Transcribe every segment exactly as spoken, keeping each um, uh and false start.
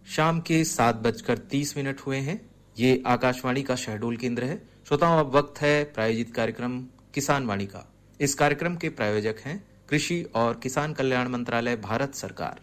शाम के सात बजकर तीस मिनट हुए हैं। ये आकाशवाणी का शहडोल केंद्र है। श्रोताओं, अब वक्त है प्रायोजित कार्यक्रम किसान वाणी का। इस कार्यक्रम के प्रायोजक हैं कृषि और किसान कल्याण मंत्रालय, भारत सरकार।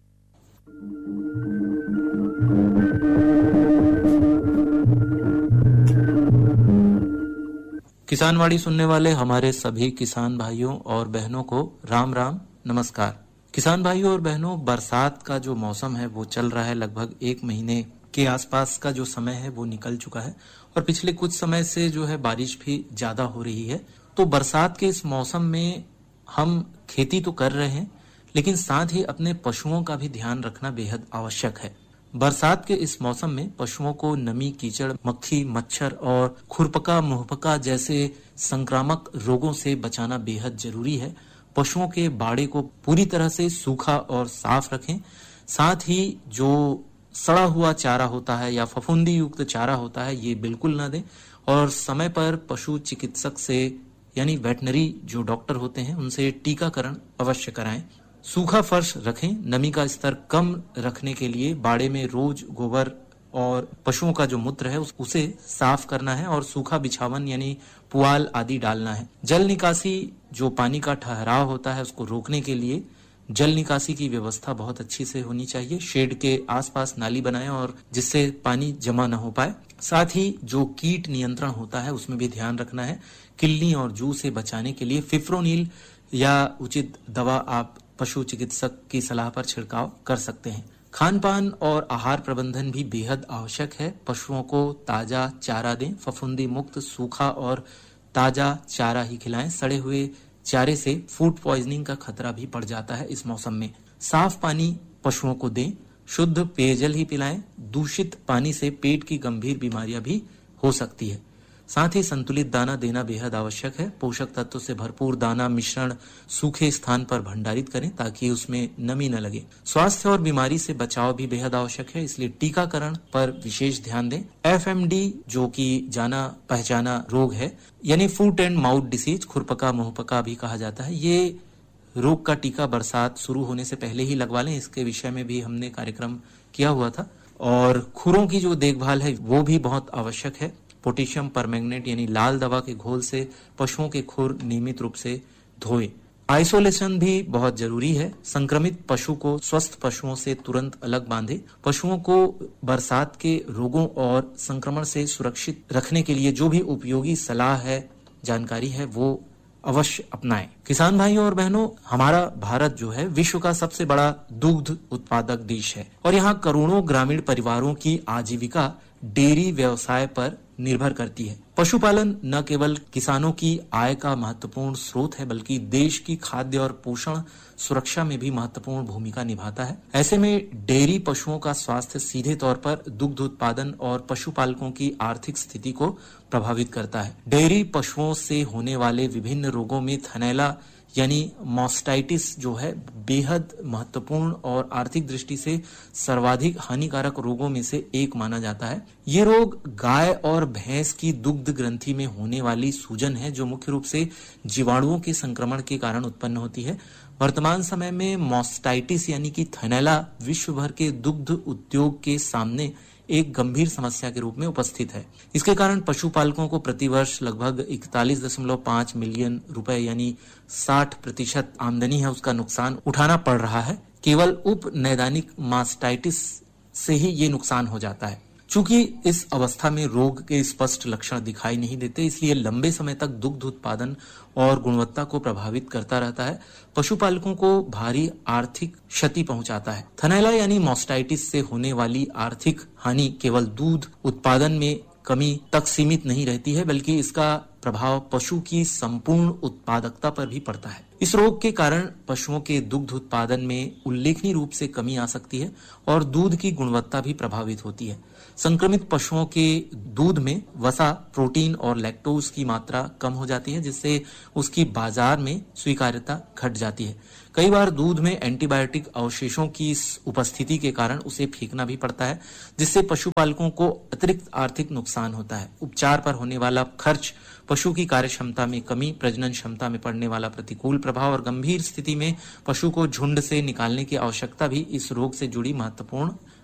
किसान वाणी सुनने वाले हमारे सभी किसान भाइयों और बहनों को राम राम नमस्कार। किसान भाइयों और बहनों, बरसात का जो मौसम है वो चल रहा है। लगभग एक महीने के आसपास का जो समय है वो निकल चुका है और पिछले कुछ समय से जो है बारिश भी ज्यादा हो रही है। तो बरसात के इस मौसम में हम खेती तो कर रहे हैं, लेकिन साथ ही अपने पशुओं का भी ध्यान रखना बेहद आवश्यक है। बरसात के इस मौसम में पशुओं को नमी, कीचड़, मक्खी, मच्छर और खुरपका, मुंहपका जैसे संक्रामक रोगों से बचाना बेहद जरूरी है। पशुओं के बाड़े को पूरी तरह से सूखा और साफ रखें। साथ ही जो सड़ा हुआ चारा होता है या फफूंदी युक्त चारा होता है, ये बिल्कुल ना दें और समय पर पशु चिकित्सक से यानी वेटनरी जो डॉक्टर होते हैं उनसे टीकाकरण अवश्य कराएं। सूखा फर्श रखें। नमी का स्तर कम रखने के लिए बाड़े में रोज गोबर और पशुओं का जो मूत्र है उसे साफ करना है और सूखा बिछावन यानी पुआल आदि डालना है। जल निकासी, जो पानी का ठहराव होता है उसको रोकने के लिए जल निकासी की व्यवस्था बहुत अच्छी से होनी चाहिए। शेड के आसपास नाली बनाएं और जिससे पानी जमा न हो पाए। साथ ही जो कीट नियंत्रण होता है उसमें भी ध्यान रखना है। किल्ली और जू से बचाने के लिए फिप्रोनिल या उचित दवा आप पशु चिकित्सक की सलाह पर छिड़काव कर सकते हैं। खान पान और आहार प्रबंधन भी बेहद आवश्यक है। पशुओं को ताजा चारा दें। फफूंदी मुक्त सूखा और ताजा चारा ही खिलाएं। सड़े हुए चारे से फूड पॉइजनिंग का खतरा भी बढ़ जाता है इस मौसम में। साफ पानी पशुओं को दें। शुद्ध पेयजल ही पिलाएं। दूषित पानी से पेट की गंभीर बीमारियां भी हो सकती है। साथ ही संतुलित दाना देना बेहद आवश्यक है। पोषक तत्वों से भरपूर दाना मिश्रण सूखे स्थान पर भंडारित करें ताकि उसमें नमी न लगे। स्वास्थ्य और बीमारी से बचाव भी बेहद आवश्यक है, इसलिए टीकाकरण पर विशेष ध्यान दें। एफ एम डी जो कि जाना पहचाना रोग है यानी फुट एंड माउथ डिसीज, खुरपका मुंहपका भी कहा जाता है, ये रोग का टीका बरसात शुरू होने से पहले ही लगवा लें। इसके विषय में भी हमने कार्यक्रम किया हुआ था। और खुरों की जो देखभाल है वो भी बहुत आवश्यक है। पोटेशियम परमैंगनेट यानी लाल दवा के घोल से पशुओं के खुर नियमित रूप से धोएं। आइसोलेशन भी बहुत जरूरी है। संक्रमित पशु को स्वस्थ पशुओं से तुरंत अलग बांधें। पशुओं को बरसात के रोगों और संक्रमण से सुरक्षित रखने के लिए जो भी उपयोगी सलाह है, जानकारी है, वो अवश्य अपनाएं। किसान भाइयों और बहनों, हमारा भारत जो है विश्व का सबसे बड़ा दुग्ध उत्पादक देश है और यहाँ करोड़ों ग्रामीण परिवारों की आजीविका डेयरी व्यवसाय पर निर्भर करती है। पशुपालन न केवल किसानों की आय का महत्वपूर्ण स्रोत है बल्कि देश की खाद्य और पोषण सुरक्षा में भी महत्वपूर्ण भूमिका निभाता है। ऐसे में डेयरी पशुओं का स्वास्थ्य सीधे तौर पर दुग्ध उत्पादन और पशुपालकों की आर्थिक स्थिति को प्रभावित करता है। डेयरी पशुओं से होने वाले विभिन्न रोगों में थनैला यानी मास्टाइटिस जो है बेहद महत्वपूर्ण और आर्थिक दृष्टि से सर्वाधिक हानिकारक रोगों में से एक माना जाता है। ये रोग गाय और भैंस की दुग्ध ग्रंथि में होने वाली सूजन है जो मुख्य रूप से जीवाणुओं के संक्रमण के कारण उत्पन्न होती है। वर्तमान समय में मास्टाइटिस यानी कि थनैला विश्व भर के दुग्ध उद्योग के सामने एक गंभीर समस्या के रूप में उपस्थित है। इसके कारण पशुपालकों को प्रतिवर्ष लगभग इकतालीस दशमलव पाँच मिलियन रुपए यानी साठ प्रतिशत आमदनी है उसका नुकसान उठाना पड़ रहा है। केवल उप नैदानिक मास्टाइटिस से ही ये नुकसान हो जाता है। चूंकि इस अवस्था में रोग के स्पष्ट लक्षण दिखाई नहीं देते, इसलिए लंबे समय तक दुग्ध उत्पादन और गुणवत्ता को प्रभावित करता रहता है। पशुपालकों को भारी आर्थिक क्षति पहुंचाता है। थनैला यानी मास्टाइटिस से होने वाली आर्थिक हानि केवल दूध उत्पादन में कमी तक सीमित नहीं रहती है बल्कि इसका प्रभाव पशु की संपूर्ण उत्पादकता पर भी पड़ता है। इस रोग के कारण पशुओं के दुग्ध उत्पादन में उल्लेखनीय रूप से कमी आ सकती है और दूध की गुणवत्ता भी प्रभावित होती है। संक्रमित पशुओं के दूध में वसा, प्रोटीन और लैक्टोज की मात्रा कम हो जाती है जिससे उसकी बाजार में स्वीकार्यता घट जाती है। कई बार दूध में एंटीबायोटिक अवशेषों की उपस्थिति के कारण उसे फेंकना भी पड़ता है जिससे पशुपालकों को अतिरिक्त आर्थिक नुकसान होता है। उपचार पर होने वाला खर्च, पशु की कार्य क्षमता में कमी, प्रजनन क्षमता में पड़ने वाला प्रतिकूल प्रभाव और गंभीर स्थिति में पशु को झुंड से निकालने की आवश्यकता भी इस रोग से जुड़ी महत्वपूर्ण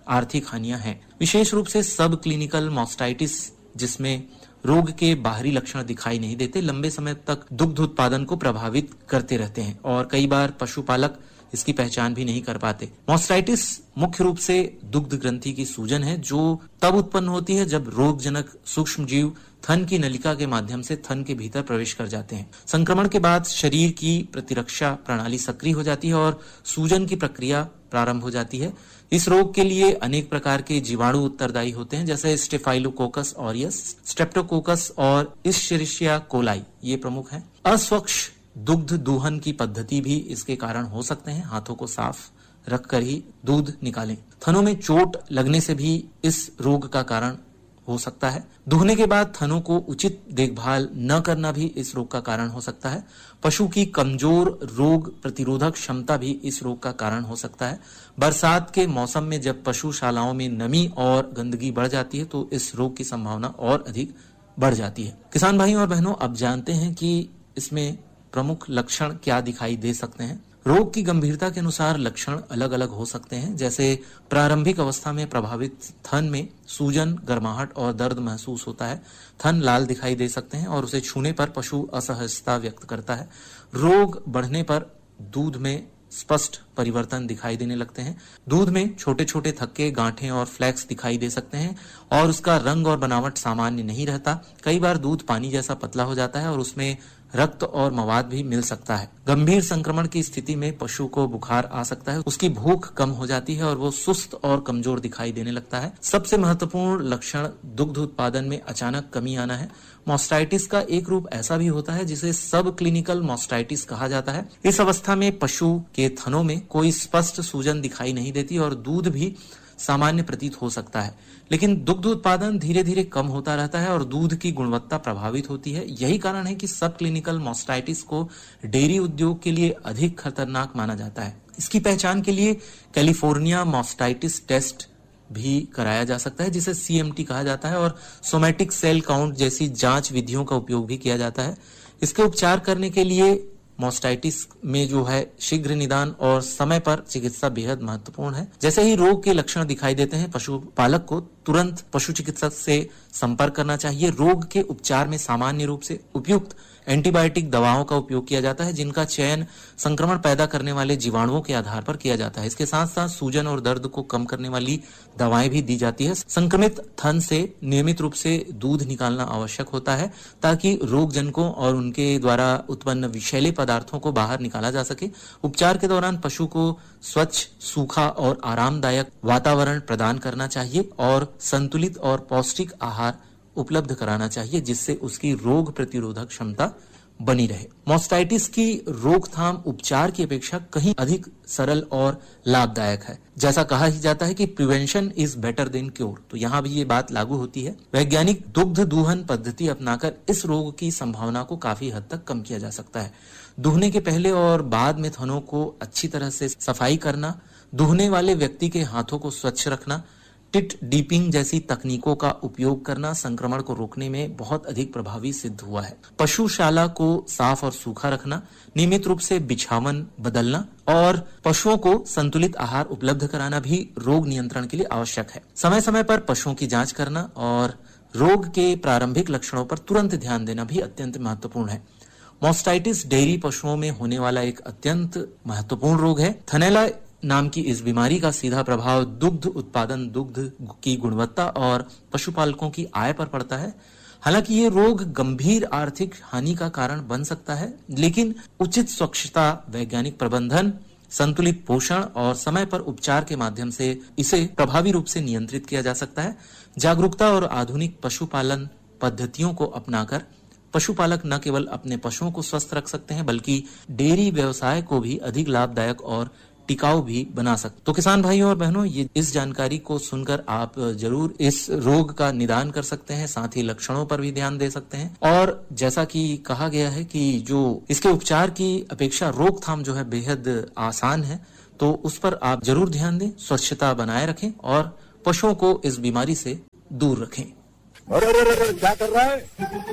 आर्थिक हानियां हैं। विशेष रूप से सब क्लिनिकल मास्टाइटिस, जिसमें रोग के बाहरी लक्षण दिखाई नहीं देते, लंबे समय तक दुग्ध उत्पादन को प्रभावित करते रहते हैं और कई बार पशुपालक इसकी पहचान भी नहीं कर पाते। मास्टाइटिस मुख्य रूप से दुग्ध ग्रंथि की सूजन है, जो तब उत्पन्न होती है जब रोगजनक सूक्ष्म जीव थन की नलिका के माध्यम से थन के भीतर प्रवेश कर जाते हैं। संक्रमण के बाद शरीर की प्रतिरक्षा प्रणाली सक्रिय हो जाती है और सूजन की प्रक्रिया प्रारंभ हो जाती है। इस रोग के लिए अनेक प्रकार के जीवाणु उत्तरदायी होते हैं, जैसे स्टेफाइलोकोकस ऑरियस, स्ट्रेप्टोकोकस और इश्चेरिशिया कोलाई, ये प्रमुख हैं। अस्वच्छ दुग्ध दूहन की पद्धति भी इसके कारण हो सकते हैं। हाथों को साफ रखकर ही दूध निकालें। थनों में चोट लगने से भी इस रोग का कारण हो सकता है। दूहने के बाद थनों को उचित देखभाल न करना भी इस रोग का कारण हो सकता है। पशु की कमजोर रोग प्रतिरोधक क्षमता भी इस रोग का कारण हो सकता है। बरसात के मौसम में जब पशुशालाओं में नमी और गंदगी बढ़ जाती है तो इस रोग की संभावना और अधिक बढ़ जाती है। किसान भाइयों और बहनों, अब जानते हैं कि इसमें प्रमुख लक्षण क्या दिखाई दे सकते हैं। रोग की गंभीरता के अनुसार लक्षण अलग अलग हो सकते हैं, जैसे प्रारंभिक अवस्था में प्रभावित थन में सूजन, गर्माहट और दर्द महसूस होता है। थन लाल दिखाई दे सकते हैं और उसे छूने पर पशु असहजता व्यक्त करता है। रोग बढ़ने पर दूध में स्पष्ट परिवर्तन दिखाई देने लगते हैं। दूध में छोटे छोटे थक्के, गांठें और फ्लैक्स दिखाई दे सकते हैं और उसका रंग और बनावट सामान्य नहीं रहता। कई बार दूध पानी जैसा पतला हो जाता है और उसमें रक्त और मवाद भी मिल सकता है। गंभीर संक्रमण की स्थिति में पशु को बुखार आ सकता है, उसकी भूख कम हो जाती है और वो सुस्त और कमजोर दिखाई देने लगता है। सबसे महत्वपूर्ण लक्षण दुग्ध उत्पादन में अचानक कमी आना है। मास्टाइटिस का एक रूप ऐसा भी होता है जिसे सब क्लिनिकल मास्टाइटिस कहा जाता है। इस अवस्था में पशु के थनों में कोई स्पष्ट सूजन दिखाई नहीं देती और दूध भी सामान्य प्रतीत हो सकता है, लेकिन दुग्ध उत्पादन धीरे धीरे कम होता रहता है और दूध की गुणवत्ता प्रभावित होती है। यही कारण है कि सब क्लिनिकल मास्टाइटिस को डेयरी उद्योग के लिए अधिक खतरनाक माना जाता है। इसकी पहचान के लिए कैलिफोर्निया मास्टाइटिस टेस्ट भी कराया जा सकता है, जिसे सी एम टी कहा जाता है, और सोमैटिक सेल काउंट जैसी जांच विधियों का उपयोग भी किया जाता है। इसके उपचार करने के लिए मास्टाइटिस में जो है शीघ्र निदान और समय पर चिकित्सा बेहद महत्वपूर्ण है। जैसे ही रोग के लक्षण दिखाई देते हैं, पशुपालक को तुरंत पशु चिकित्सक से संपर्क करना चाहिए। रोग के उपचार में सामान्य रूप से उपयुक्त एंटीबायोटिक दवाओं का उपयोग किया जाता है, जिनका चयन संक्रमण पैदा करने वाले जीवाणुओं के आधार पर किया जाता है। इसके साथ साथ सूजन और दर्द को कम करने वाली दवाएं भी दी जाती है। संक्रमित थन से नियमित रूप से दूध निकालना आवश्यक होता है ताकि रोगजनकों और उनके द्वारा उत्पन्न विषैले पदार्थों को बाहर निकाला जा सके। उपचार के दौरान पशु को स्वच्छ, सूखा और आरामदायक वातावरण प्रदान करना चाहिए और संतुलित और पौष्टिक आहार उपलब्ध कराना चाहिए, जिससे उसकी रोग प्रतिरोधक क्षमता बनी रहे। मास्टाइटिस की रोकथाम उपचार की अपेक्षा कहीं अधिक सरल और लाभदायक है। जैसा कहा ही जाता है कि prevention is better than cure, तो यहाँ भी ये बात लागू होती है। वैज्ञानिक दुग्ध दूहन पद्धति अपनाकर इस रोग की संभावना को काफी हद तक कम किया जा सकता है। दूहने के पहले और बाद में थनों को अच्छी तरह से सफाई करना, दूहने वाले व्यक्ति के हाथों को स्वच्छ रखना, टिट डीपिंग जैसी तकनीकों का उपयोग करना संक्रमण को रोकने में बहुत अधिक प्रभावी सिद्ध हुआ है। पशुशाला को साफ और सूखा रखना, नियमित रूप से बिछावन बदलना और पशुओं को संतुलित आहार उपलब्ध कराना भी रोग नियंत्रण के लिए आवश्यक है। समय समय पर पशुओं की जांच करना और रोग के प्रारंभिक लक्षणों पर तुरंत ध्यान देना भी अत्यंत महत्वपूर्ण है। मास्टाइटिस डेयरी पशुओं में होने वाला एक अत्यंत महत्वपूर्ण रोग है। थनैला नाम की इस बीमारी का सीधा प्रभाव दुग्ध उत्पादन, दुग्ध की गुणवत्ता और पशुपालकों की आय पर पड़ता है। हालांकि ये रोग गंभीर आर्थिक हानि का कारण बन सकता है, लेकिन उचित स्वच्छता, वैज्ञानिक प्रबंधन, संतुलित पोषण और समय पर उपचार के माध्यम से इसे प्रभावी रूप से नियंत्रित किया जा सकता है। जागरूकता और आधुनिक पशुपालन पद्धतियों को अपनाकर पशुपालक न केवल अपने पशुओं को स्वस्थ रख सकते हैं, बल्कि डेयरी व्यवसाय को भी अधिक लाभदायक और टिकाऊ भी बना सकते। तो किसान भाइयों और बहनों, ये इस जानकारी को सुनकर आप जरूर इस रोग का निदान कर सकते हैं, साथ ही लक्षणों पर भी ध्यान दे सकते हैं। और जैसा कि कहा गया है कि जो इसके उपचार की अपेक्षा रोकथाम जो है बेहद आसान है, तो उस पर आप जरूर ध्यान दें, स्वच्छता बनाए रखें और पशुओं को इस बीमारी से दूर रखें। अरे अरे अरे क्या कर रहा है?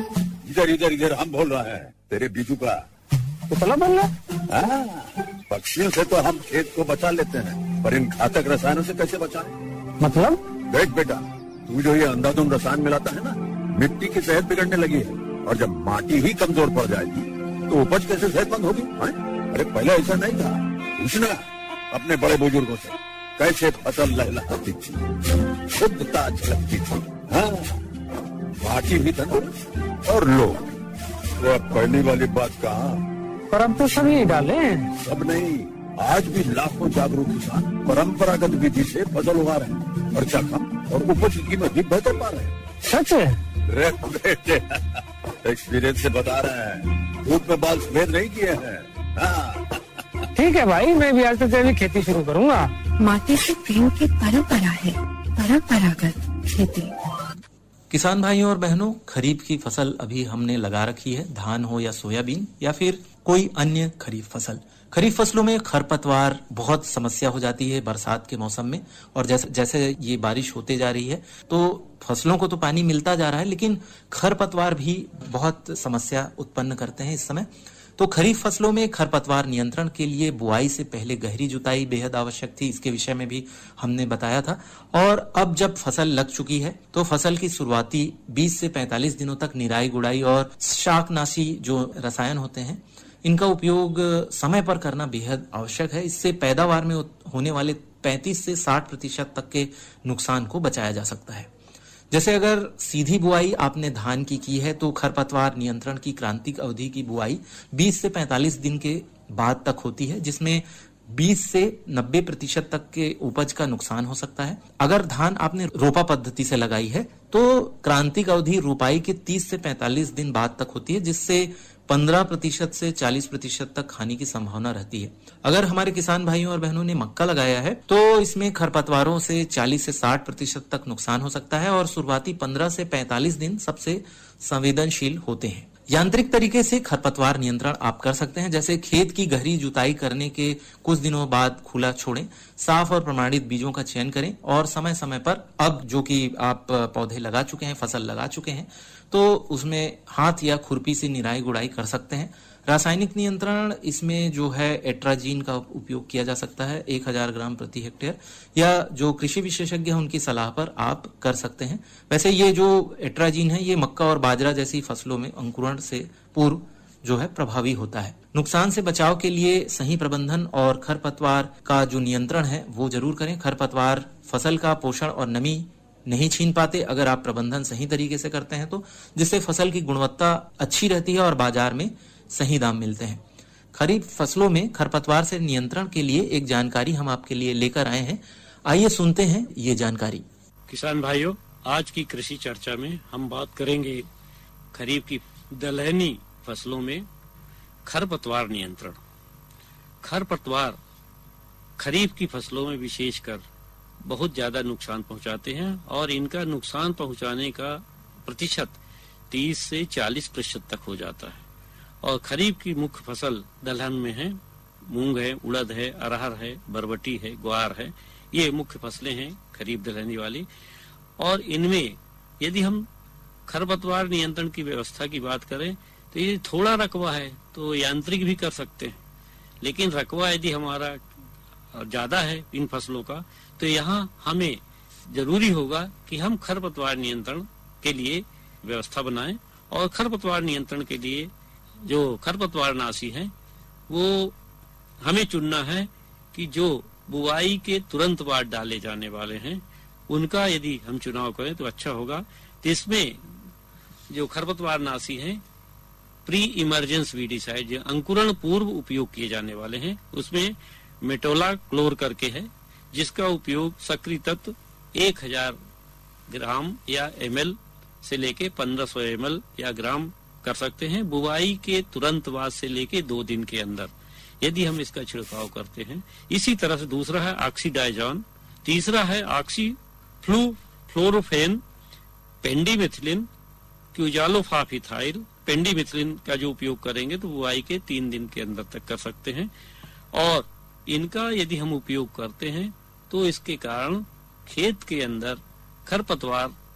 इधर इधर इधर हम बोल रहे हैं तेरे बीजू का। तो चलो बोल रहा। पक्षियों से तो हम खेत को बचा लेते हैं, पर इन घातक रसायनों से कैसे बचाएं? मतलब? देख बेटा, तू जो ये अंधाधुंध रसायन मिलाता है ना, मिट्टी की सेहत बिगड़ने लगी है। और जब माटी ही कमजोर पड़ जाएगी तो उपज कैसे सेहतमंद होगी? अरे पहले ऐसा नहीं था। पूछना अपने बड़े बुजुर्गों से, कैसे फसल लहलहाती थी, शुद्धता झलकती थी। हाँ, माटी भी तंदुरुस्त और लोग। तो अब पहली वाली बात कहाँ? पर अब तो सभी डाले। सब नहीं, आज भी लाखों जागरूक किसान परंपरागत विधि से फसल उगा रहे हैं। खर्चा कम और उपज की कीमत भी बेहतर पा रहे हैं। सच है? रे बेटे, एक्सपीरियंस से बता रहे हैं, धूप में बाल सफेद नहीं किए हैं। हाँ। ठीक है भाई, मैं भी आज से तेरी खेती शुरू करूंगा। माटी से प्रेम की परंपरा है, परंपरागत खेती। किसान भाइयों और बहनों, खरीफ की फसल अभी हमने लगा रखी है, धान हो या सोयाबीन या फिर कोई अन्य खरीफ फसल। खरीफ फसलों में खरपतवार बहुत समस्या हो जाती है बरसात के मौसम में। और जैसे जैसे ये बारिश होते जा रही है तो फसलों को तो पानी मिलता जा रहा है, लेकिन खरपतवार भी बहुत समस्या उत्पन्न करते हैं इस समय। तो खरीफ फसलों में खरपतवार नियंत्रण के लिए बुआई से पहले गहरी जुताई बेहद आवश्यक थी, इसके विषय में भी हमने बताया था। और अब जब फसल लग चुकी है तो फसल की शुरुआती बीस से पैंतालीस दिनों तक निराई गुड़ाई और शाकनाशी जो रसायन होते हैं इनका उपयोग समय पर करना बेहद आवश्यक है। इससे पैदावार में होने वाले पैंतीस से साठ प्रतिशत तक के नुकसान को बचाया जा सकता है। जैसे अगर सीधी बुआई आपने धान की की है तो खरपतवार नियंत्रण की क्रांतिक अवधि की बुआई बीस से पैंतालीस दिन के बाद तक होती है, जिसमें बीस से नब्बे प्रतिशत तक के उपज का नुकसान हो सकता है। अगर धान आपने रोपा पद्धति से लगाई है तो क्रांतिक अवधि रोपाई के तीस से पैंतालीस दिन बाद तक होती है, जिससे पंद्रह प्रतिशत से चालीस प्रतिशत तक हानि की संभावना रहती है। अगर हमारे किसान भाइयों और बहनों ने मक्का लगाया है तो इसमें खरपतवारों से चालीस से साठ प्रतिशत तक नुकसान हो सकता है और शुरुआती पंद्रह से पैंतालीस दिन सबसे संवेदनशील होते हैं। यांत्रिक तरीके से खरपतवार नियंत्रण आप कर सकते हैं, जैसे खेत की गहरी जुताई करने के कुछ दिनों बाद खुला छोड़ें, साफ और प्रमाणित बीजों का चयन करें और समय समय पर, अब जो कि आप पौधे लगा चुके हैं, फसल लगा चुके हैं, तो उसमें हाथ या खुरपी से निराई गुड़ाई कर सकते हैं। रासायनिक नियंत्रण इसमें जो है एट्राजीन का उपयोग किया जा सकता है एक हज़ार ग्राम प्रति हेक्टेयर, या जो कृषि विशेषज्ञ हैं उनकी सलाह पर आप कर सकते हैं। वैसे ये जो एट्राजीन है ये मक्का और बाजरा जैसी फसलों में अंकुरण से पूर्व जो है प्रभावी होता है। नुकसान से बचाव के लिए सही प्रबंधन और खरपतवार का जो नियंत्रण है वो जरूर करें। खरपतवार फसल का पोषण और नमी नहीं छीन पाते अगर आप प्रबंधन सही तरीके से करते हैं तो, जिससे फसल की गुणवत्ता अच्छी रहती है और बाजार में सही दाम मिलते हैं। खरीफ फसलों में खरपतवार से नियंत्रण के लिए एक जानकारी हम आपके लिए लेकर आए हैं, आइए सुनते हैं ये जानकारी। किसान भाइयों, आज की कृषि चर्चा में हम बात करेंगे खरीफ की दलहनी फसलों में खरपतवार नियंत्रण। खरपतवार खरीफ की फसलों में विशेषकर बहुत ज्यादा नुकसान पहुंचाते हैं और इनका नुकसान पहुंचाने का प्रतिशत तीस से चालीस प्रतिशत तक हो जाता है। और खरीफ की मुख्य फसल दलहन में है, मूंग है, उड़द है, अरहर है, बरबटी है, ग्वार है, ये मुख्य फसलें हैं खरीफ दलहनी वाली। और इनमें यदि हम खरपतवार नियंत्रण की व्यवस्था की बात करें तो ये थोड़ा रकबा है तो यांत्रिक भी कर सकते हैं, लेकिन रकबा यदि हमारा ज्यादा है इन फसलों का तो यहाँ हमें जरूरी होगा कि हम खरपतवार नियंत्रण के लिए व्यवस्था बनाएं। और खरपतवार नियंत्रण के लिए जो खरपतवार नाशी है वो हमें चुनना है कि जो बुआई के तुरंत बाद डाले जाने वाले हैं उनका यदि हम चुनाव करें तो अच्छा होगा। तो इसमें जो खरपतवार नाशी है प्री इमरजेंस वीडिसाइड, जो अंकुरण पूर्व उपयोग किए जाने वाले हैं, उसमें मेटोला क्लोर करके है, जिसका उपयोग सक्रिय तत्व एक हजार ग्राम या एमएल से लेके पंद्रह सौ एमएल या ग्राम कर सकते हैं बुआई के तुरंत बाद से लेके दो दिन के अंदर यदि हम इसका छिड़काव करते हैं। इसी तरह से दूसरा है ऑक्सीडाइजॉन, तीसरा है ऑक्सी फ्लू फ्लोरोफेन, पेंडीमिथिलिन, क्यूजालोफाफिथाइल। पेंडीमिथिलिन का जो उपयोग करेंगे तो बुआई के तीन दिन के अंदर तक कर सकते हैं। और इनका यदि हम उपयोग करते हैं तो इसके कारण खेत के अंदर खरपतवार